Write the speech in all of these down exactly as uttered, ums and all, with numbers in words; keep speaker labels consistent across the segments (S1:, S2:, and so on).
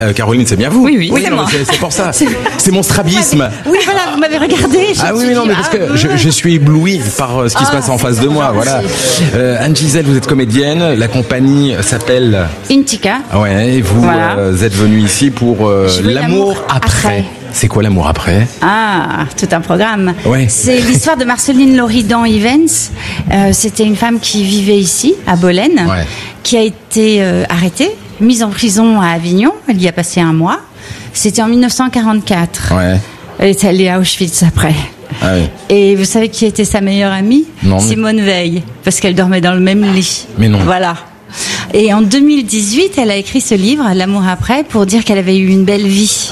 S1: Euh, Caroline, c'est bien vous.
S2: Oui, oui,
S1: oui
S2: c'est
S1: non,
S2: moi.
S1: C'est, c'est pour ça. C'est mon strabisme.
S2: Oui, voilà, vous m'avez regardé.
S1: Ah oui, mais non, mais parce que je, je suis ébloui par euh, ce qui
S2: ah,
S1: se passe en face de moi. Voilà. Euh, Anne-Gisèle, vous êtes comédienne. La compagnie s'appelle
S2: Intika.
S1: Ouais, et vous
S2: Voilà.
S1: euh, êtes venu ici pour euh,
S2: Jouer
S1: l'amour,
S2: l'amour
S1: après.
S2: après.
S1: C'est quoi l'amour après?
S2: Ah, tout un programme.
S1: Ouais.
S2: C'est l'histoire de Marceline Loridan Ivens. Euh, c'était une femme qui vivait ici, à Bolène,
S1: Ouais.
S2: qui a été euh, arrêtée, mise en prison à Avignon. Elle y a passé un mois. C'était en dix-neuf cent quarante-quatre.
S1: Ouais.
S2: Elle est allée à Auschwitz après.
S1: Ah oui.
S2: Et vous savez qui était sa meilleure amie?
S1: Non, mais-
S2: Simone Veil, parce qu'elle dormait dans le même lit.
S1: Mais non.
S2: Voilà. Et en deux mille dix-huit, elle a écrit ce livre, L'amour après, pour dire qu'elle avait eu une belle vie.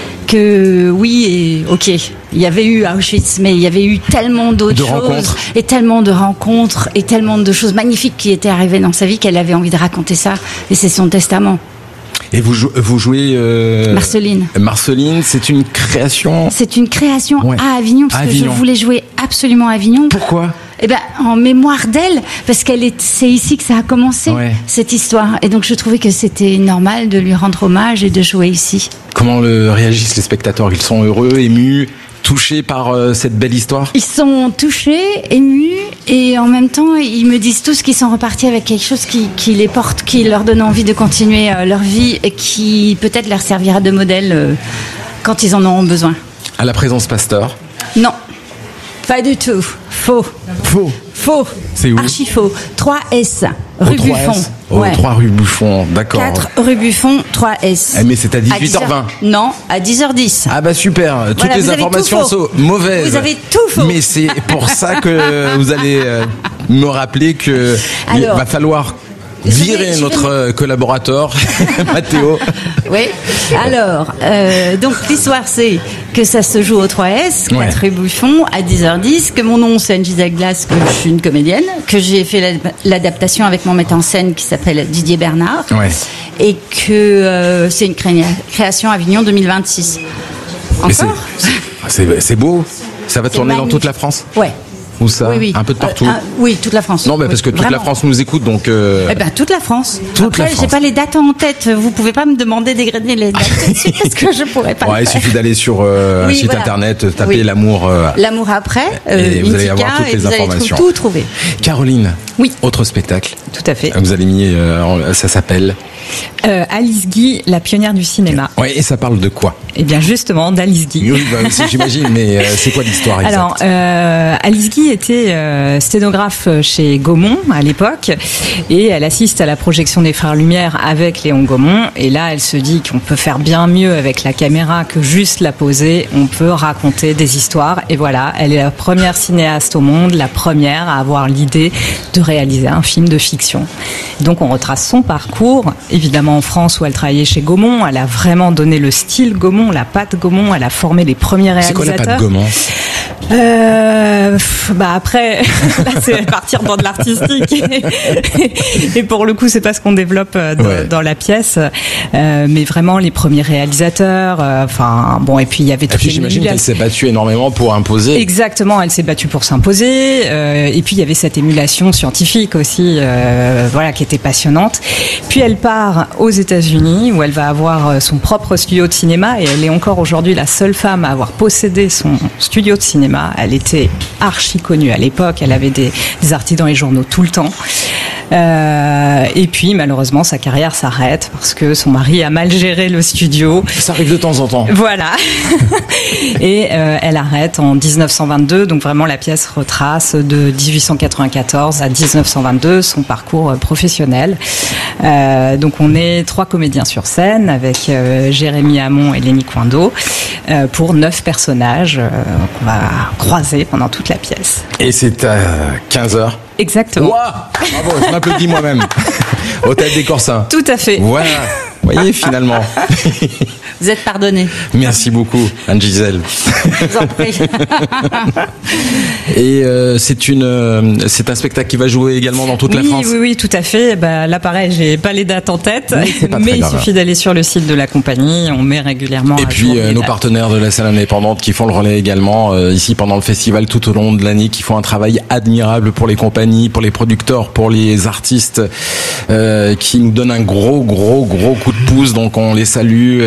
S2: Que oui, et ok, il y avait eu Auschwitz, mais il y avait eu tellement d'autres
S1: De
S2: choses,
S1: rencontres.
S2: et tellement de rencontres, et tellement de choses magnifiques qui étaient arrivées dans sa vie qu'elle avait envie de raconter ça. Et c'est son testament.
S1: Et vous, jou- vous jouez euh,
S2: Marceline.
S1: Marceline, c'est une création.
S2: C'est une création
S1: Ouais.
S2: à Avignon, parce
S1: À
S2: que
S1: Avignon.
S2: je voulais jouer absolument à Avignon.
S1: Pourquoi?
S2: Eh ben, en mémoire d'elle, parce qu'elle est, c'est ici que ça a commencé,
S1: Ouais.
S2: cette histoire. Et donc, je trouvais que c'était normal de lui rendre hommage et de jouer ici.
S1: Comment le réagissent les spectateurs? Ils sont heureux, émus, touchés par euh, cette belle histoire?
S2: Ils sont touchés, émus, et en même temps, ils me disent tous qu'ils sont repartis avec quelque chose qui, qui les porte, qui leur donne envie de continuer euh, leur vie et qui peut-être leur servira de modèle euh, quand ils en auront besoin.
S1: À la présence Pasteur.
S2: Non, pas du tout. Faux.
S1: Faux.
S2: Faux.
S1: C'est où?
S2: Archi faux. trois S, rue
S1: Au trois
S2: Buffon.
S1: S. Au
S2: Ouais.
S1: trois rue Buffon, d'accord.
S2: quatre rue Buffon, trois S.
S1: Eh, mais c'est à dix-huit heures vingt.
S2: Non, à dix heures dix.
S1: Ah bah super, toutes
S2: Voilà,
S1: les
S2: vous avez
S1: informations
S2: tout faux.
S1: sont mauvaises.
S2: Vous avez tout faux.
S1: Mais c'est pour ça que vous allez euh, me rappeler que il
S2: Alors,
S1: va falloir
S2: je vais-
S1: virer
S2: je vais
S1: notre
S2: me-
S1: euh, collaborateur, Mathéo.
S2: Oui. Alors, euh, donc l'histoire c'est que ça se joue au trois S, quatre
S1: Ouais.
S2: rue Buffon, à dix heures dix, que mon nom c'est Anne-Gisèle Glass, que je suis une comédienne, que j'ai fait l'ad- l'adaptation avec mon metteur en scène qui s'appelle Didier Bernard,
S1: Ouais.
S2: et que euh, c'est une cré- création Avignon deux mille vingt-six.
S1: Mais c'est,
S2: Encore
S1: c'est, c'est beau. Ça va
S2: C'est
S1: tourner dans
S2: magnifique.
S1: toute la France?
S2: Ouais.
S1: Où ça?
S2: Oui, oui.
S1: Un peu de partout?
S2: Euh, euh, oui, toute la France.
S1: Non, mais parce que
S2: Oui,
S1: toute la
S2: vraiment.
S1: France nous écoute, donc. euh,
S2: Eh ben, toute la France.
S1: Toute
S2: Après,
S1: la France.
S2: j'ai pas les dates en tête. Vous pouvez pas me demander d'égrener les dates tout de suite parce que je pourrais pas.
S1: ouais,
S2: le
S1: il
S2: faire.
S1: suffit d'aller sur euh,
S2: Oui,
S1: un site
S2: voilà.
S1: internet, taper
S2: Oui.
S1: l'amour. euh,
S2: L'amour après, euh,
S1: Et vous allez
S2: Intika,
S1: avoir toutes
S2: et
S1: les
S2: vous allez
S1: informations.
S2: tout, tout trouver.
S1: Caroline.
S2: Oui.
S1: Autre spectacle.
S3: Tout à fait.
S1: Vous avez mis, euh, ça s'appelle.
S3: Euh, Alice Guy, la pionnière du cinéma.
S1: Ouais, et ça parle de quoi?
S3: Eh bien, justement, d'Alice Guy.
S1: Oui, bah, aussi, j'imagine, mais euh, c'est quoi l'histoire exacte?
S3: Alors, euh, Alice Guy était euh, sténographe chez Gaumont à l'époque et elle assiste à la projection des Frères Lumière avec Léon Gaumont. Et là, elle se dit qu'on peut faire bien mieux avec la caméra que juste la poser. On peut raconter des histoires. Et voilà, elle est la première cinéaste au monde, la première à avoir l'idée de réaliser un film de fiction. Donc, on retrace son parcours, évidemment en France où elle travaillait chez Gaumont. Elle a vraiment donné le style Gaumont, la patte Gaumont. Elle a formé les premiers
S1: C'est quoi
S3: réalisateurs.
S1: la patte Gaumont?
S3: Euh, pff, bah après, là c'est partir dans de l'artistique. Et, et pour le coup, c'est pas ce qu'on développe euh, dans,
S1: Ouais.
S3: dans la pièce, euh, mais vraiment les premiers réalisateurs. euh, Enfin bon, et puis il y avait
S1: Et
S3: toutes
S1: puis
S3: les
S1: j'imagine qu'elle
S3: émulations.
S1: s'est battue énormément pour imposer.
S3: Exactement, elle s'est battue pour s'imposer. euh, et puis il y avait cette émulation scientifique aussi, euh, voilà, qui était passionnante. Puis elle part aux États-Unis où elle va avoir son propre studio de cinéma et elle est encore aujourd'hui la seule femme à avoir possédé son studio de cinéma. Elle était archi connue à l'époque. Elle avait des, des articles dans les journaux tout le temps. Euh, et puis malheureusement sa carrière s'arrête parce que son mari a mal géré le studio.
S1: Ça arrive de temps en temps.
S3: Voilà. Et euh, elle arrête en dix-neuf cent vingt-deux. Donc vraiment la pièce retrace de dix-huit cent quatre-vingt-quatorze à dix-neuf cent vingt-deux son parcours euh, professionnel. Euh, donc on est trois comédiens sur scène avec euh, Jérémy Hamon et Lénie Coindeau euh, pour neuf personnages euh, qu'on va croiser pendant toute la pièce.
S1: Et c'est à quinze heures.
S3: Exactement.
S1: Ouah, bravo, je m'applaudis moi-même. Hôtel des Corsins.
S3: Tout à fait.
S1: Voilà. Vous voyez, finalement.
S2: Vous êtes pardonnés.
S1: Merci beaucoup, Anne-Gisèle.
S2: Je vous en prie.
S1: Et euh, c'est une, euh, c'est un spectacle qui va jouer également dans toute
S3: oui,
S1: la France.
S3: Oui, oui, tout à fait. Bah, là, pareil, j'ai pas les dates en tête,
S1: Oui, c'est pas
S3: mais
S1: très
S3: il
S1: grave.
S3: suffit d'aller sur le site de la compagnie. On met régulièrement.
S1: Et
S3: à
S1: puis
S3: jour
S1: euh,
S3: les
S1: nos
S3: dates.
S1: partenaires de la scène indépendante qui font le relais également euh, ici pendant le festival tout au long de l'année, qui font un travail admirable pour les compagnies, pour les producteurs, pour les artistes, euh, qui nous donnent un gros, gros, gros coup de pouce. Donc on les salue.